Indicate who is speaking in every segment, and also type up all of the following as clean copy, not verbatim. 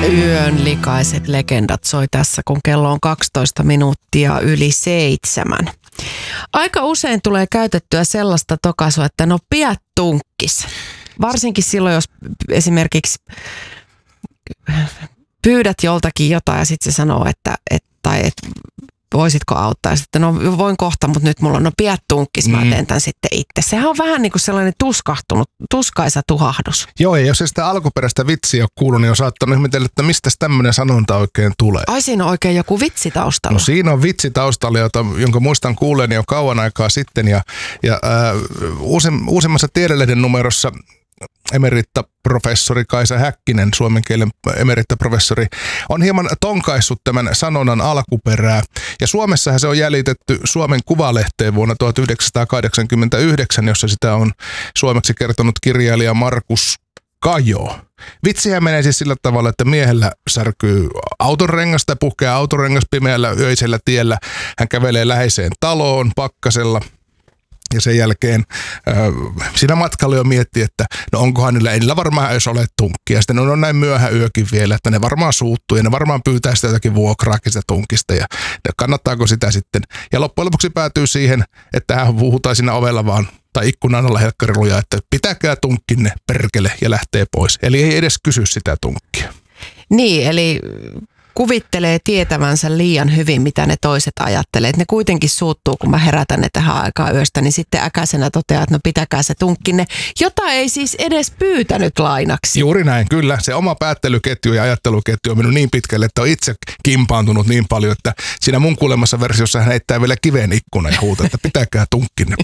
Speaker 1: Yön likaiset legendat soi tässä, kun kello on 12 minuuttia yli 7. Aika usein tulee käytettyä sellaista tokaisua, että no piät tunkkis. Varsinkin silloin, jos esimerkiksi pyydät joltakin jotain ja sitten se sanoo, että voisitko auttaa. Ja sitten no voin kohta, mutta nyt mulla on piät tunkkis, mä teen tämän sitten itse. Sehän on vähän niin kuin sellainen tuskaisa tuhahdus.
Speaker 2: Joo, ja jos ei sitä alkuperäistä vitsiä ole kuullut, niin on saattanut ihmetellä, että mistä tämmöinen sanonta oikein tulee.
Speaker 1: Ai siinä on oikein joku vitsi taustalla.
Speaker 2: No siinä on vitsi taustalla, jonka muistan kuulleeni jo kauan aikaa sitten. Ja uusimmassa Tiedelehden numerossa emerittaprofessori Kaisa Häkkinen, suomen kielen emerittaprofessori, on hieman tonkaissut tämän sanonnan alkuperää. Ja Suomessahan se on jäljitetty Suomen Kuvalehteen vuonna 1989, jossa sitä on suomeksi kertonut kirjailija Markus Kajo. Vitsihän menee siis sillä tavalla, että miehellä särkyy autonrengas tai puhkeaa autonrengas pimeällä öisellä tiellä. Hän kävelee läheiseen taloon pakkasella. Ja sen jälkeen siinä matkalla jo miettii, että no onkohan niillä varmaan edes ole tunkkia. Sitten on näin myöhä yökin vielä, että ne varmaan suuttuu ja ne varmaan pyytää sitä jotakin vuokraakin sitä tunkista ja kannattaako sitä sitten. Ja loppujen lopuksi päätyy siihen, että hän huutaa siinä ovella vaan tai ikkunan alla helkkariluja, että pitäkää tunkkinne perkele ja lähtee pois. Eli ei edes kysy sitä tunkkia.
Speaker 1: Niin, eli kuvittelee tietävänsä liian hyvin, mitä ne toiset ajattelee. Et ne kuitenkin suuttuu, kun mä herätän ne tähän aikaan yöstä, niin sitten äkäisenä toteaa, että no pitäkää se tunkkinne, jota ei siis edes pyytänyt lainaksi.
Speaker 2: Juuri näin, kyllä. Se oma päättelyketju ja ajatteluketju on mennyt niin pitkälle, että on itse kimpaantunut niin paljon, että siinä mun kuulemassa versiossa hän heittää vielä kiveen ikkuna ja huutaa, että pitäkää tunkkinne.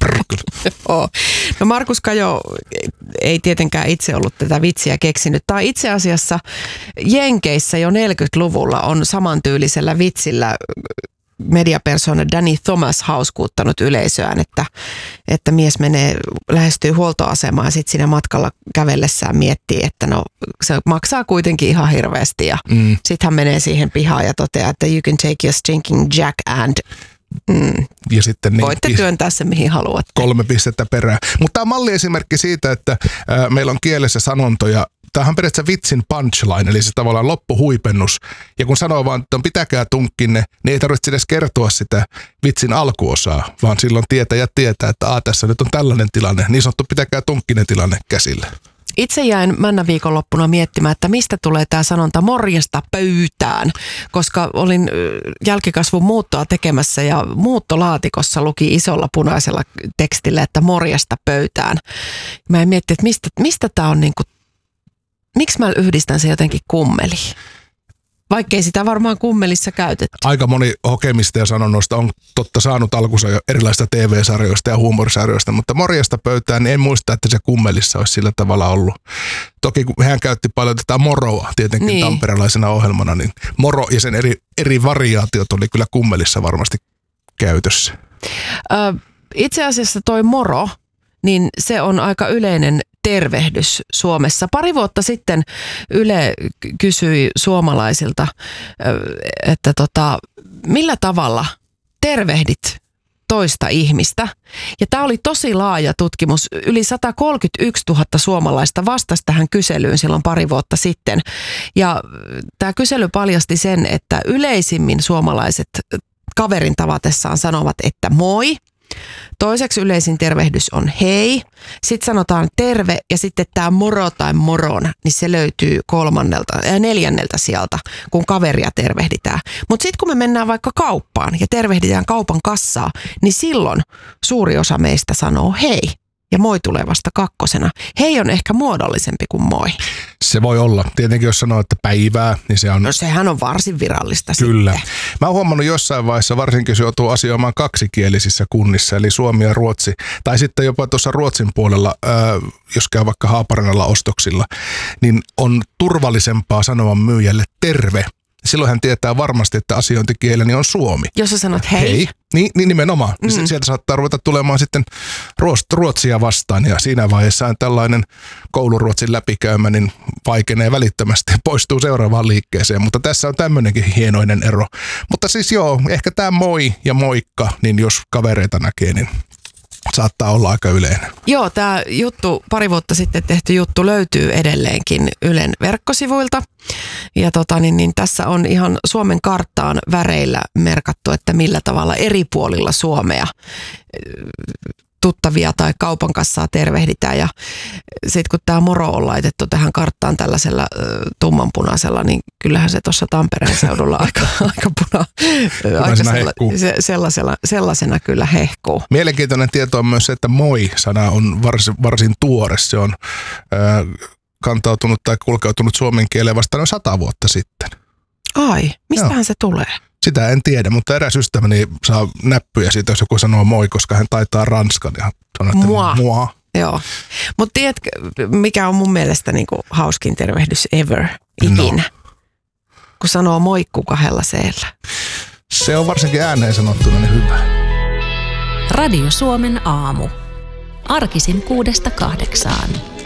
Speaker 1: No Markus Kajo ei tietenkään itse ollut tätä vitsiä keksinyt. Tai itse asiassa Jenkeissä jo 40-luvulla on samantyylisellä vitsillä mediapersona Danny Thomas hauskuuttanut yleisöään, että mies lähestyy huoltoasemaan ja sitten siinä matkalla kävellessään miettii, että no se maksaa kuitenkin ihan hirveästi ja sitten hän menee siihen pihaan ja toteaa, että you can take your stinking jack and
Speaker 2: ja sitten niin,
Speaker 1: voitte työntää sen mihin haluatte.
Speaker 2: 3 pistettä perään. Mutta tämä on malliesimerkki siitä, että meillä on kielessä sanontoja. Tämähän on periaatteessa vitsin punchline, eli se tavallaan loppuhuipennus. Ja kun sanoo vaan, että pitäkää tunkkinne, niin ei tarvitse edes kertoa sitä vitsin alkuosaa, vaan silloin tietää, että tässä nyt on tällainen tilanne, niin sanottu pitäkää tunkkinne tilanne käsillä.
Speaker 1: Itse jäin männä viikonloppuna miettimään, että mistä tulee tämä sanonta morjesta pöytään, koska olin jälkikasvun muuttoa tekemässä ja muuttolaatikossa luki isolla punaisella tekstillä, että morjesta pöytään. Mä en mietti, että mistä tämä on niinku, miksi mä yhdistän se jotenkin kummeliin? Vaikkei sitä varmaan kummelissa käytetty.
Speaker 2: Aika moni hokemista ja sanonnoista on totta saanut alkunsa jo erilaisista TV-sarjoista ja huumorisarjoista, mutta morjesta pöytään, niin en muista, että se kummelissa olisi sillä tavalla ollut. Toki kun hän käytti paljon tätä moroa tietenkin niin tamperelaisena ohjelmana, niin moro ja sen eri variaatiot oli kyllä kummelissa varmasti käytössä.
Speaker 1: Itse asiassa toi moro, niin se on aika yleinen tervehdys Suomessa. Pari vuotta sitten Yle kysyi suomalaisilta, että millä tavalla tervehdit toista ihmistä. Ja tämä oli tosi laaja tutkimus. Yli 131 000 suomalaista vastasi tähän kyselyyn silloin pari vuotta sitten. Ja tämä kysely paljasti sen, että yleisimmin suomalaiset kaverin tavatessaan sanovat, että moi. Toiseksi yleisin tervehdys on hei. Sitten sanotaan terve ja sitten tämä moro tai moron, niin se löytyy 3. ja 4. sieltä, kun kaveria tervehditään. Mutta sitten kun me mennään vaikka kauppaan ja tervehditään kaupan kassaa, niin silloin suuri osa meistä sanoo hei. Ja moi tulee vasta 2. Hei on ehkä muodollisempi kuin moi.
Speaker 2: Se voi olla. Tietenkin jos sanoo, että päivää, niin se on...
Speaker 1: No sehän on varsin virallista
Speaker 2: Kyllä.
Speaker 1: sitten.
Speaker 2: Mä oon huomannut jossain vaiheessa, varsinkin jos joutuu asioimaan kaksikielisissä kunnissa, eli suomi ja ruotsi. Tai sitten jopa tuossa Ruotsin puolella, jos käy vaikka Haaparanalla ostoksilla, niin on turvallisempaa sanoa myyjälle terve. Silloin hän tietää varmasti, että asiointikieleni on suomi.
Speaker 1: Jos sä sanot hei.
Speaker 2: Niin nimenomaan. Sieltä saattaa ruveta tulemaan sitten ruotsia vastaan ja siinä vaiheessa tällainen kouluruotsin läpikäymä niin vaikenee välittömästi ja poistuu seuraavaan liikkeeseen. Mutta tässä on tämmöinenkin hienoinen ero. Mutta siis joo, ehkä tämä moi ja moikka, niin jos kavereita näkee, niin saattaa olla aika yleinen.
Speaker 1: Joo, tämä juttu, pari vuotta sitten tehty juttu löytyy edelleenkin Ylen verkkosivuilta. Ja tässä on ihan Suomen karttaan väreillä merkattu, että millä tavalla eri puolilla Suomea tuttavia tai kaupan kassaa tervehditään. Ja sitten kun tämä moro on laitettu tähän karttaan tällaisella tummanpunaisella, niin kyllähän se tuossa Tampereen seudulla aika sellaisena kyllä hehkuu.
Speaker 2: Mielenkiintoinen tieto on myös se, että moi-sana on varsin tuore. Se on kantautunut tai kulkeutunut suomen kieleen vasta noin 100 vuotta sitten.
Speaker 1: Ai, mistähän se tulee?
Speaker 2: Sitä en tiedä, mutta eräs ystäväni saa näppyjä siitä, jos joku sanoo moi, koska hän taitaa ranskan ja sanoo, että moi.
Speaker 1: Joo, mutta tiedätkö, mikä on mun mielestä niinku hauskin tervehdys ever ikinä? No. Kun sanoo moikku 2 C:llä.
Speaker 2: Se on varsinkin ääneen sanottuna niin hyvä.
Speaker 3: Radio Suomen aamu. Arkisin 6–8.